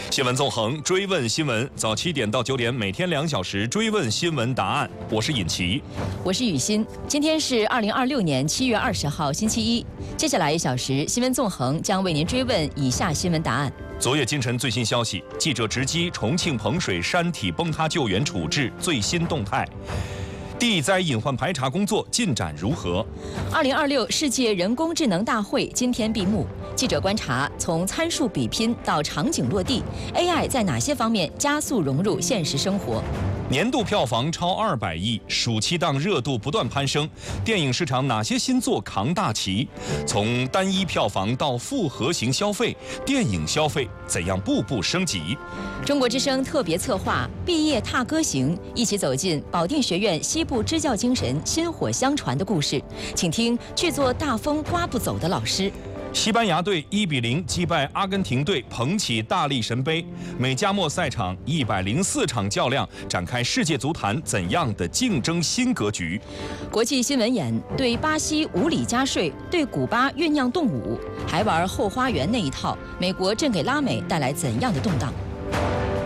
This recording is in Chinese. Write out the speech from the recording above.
新闻纵横，追问新闻，早7点到9点，每天2小时追问新闻答案。我是尹奇， 我是雨欣。今天是2026年7月20号，星期一。接下来1小时，新闻纵横将为您追问以下新闻答案。 昨夜今晨最新消息，记者直击重庆彭水山体崩塌救援处置最新动态。地灾隐患排查工作进展如何 ？2026世界人工智能大会今天闭幕。记者观察，从参数比拼到场景落地 ，AI 在哪些方面加速融入现实生活？ 年度票房超200亿，暑期档热度不断攀升。电影市场哪些新作扛大旗？从单一票房到复合型消费，电影消费怎样步步升级？ 中国之声特别策划《毕业踏歌行》，一起走进保定学院西部支教精神薪火相传的故事，请听剧作《大风刮不走的老师》。 西班牙队1比0击败阿根廷队，捧起大力神杯。美加墨赛场104场较量，展开世界足坛怎样的竞争新格局？ 国际新闻眼对巴西无理加税，对古巴酝酿动武，还玩后花园那一套，美国正给拉美带来怎样的动荡？